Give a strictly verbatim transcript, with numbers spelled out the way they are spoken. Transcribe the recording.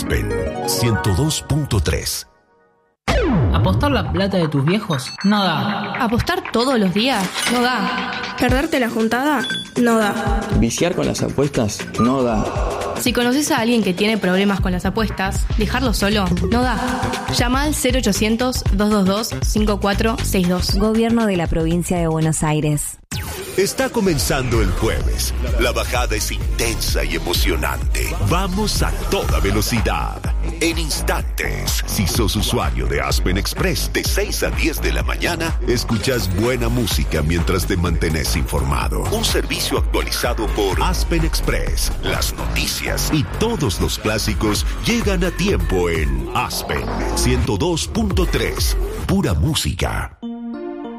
Aspen ciento dos punto tres. ¿Apostar la plata de tus viejos? No da. ¿Apostar todos los días? No da. ¿Perderte la juntada? No da. ¿Viciar con las apuestas? No da. Si conoces a alguien que tiene problemas con las apuestas, dejarlo solo no da. Llama al cero ochocientos, dos dos dos, cinco cuatro seis dos. Gobierno de la Provincia de Buenos Aires. Está comenzando el jueves. La bajada es intensa y emocionante. Vamos a toda velocidad. En instantes, si sos usuario de Aspen Express, de seis a diez de la mañana, escuchas buena música mientras te mantenés informado. Un servicio actualizado por Aspen Express. Las noticias y todos los clásicos llegan a tiempo en Aspen ciento dos punto tres. Pura música.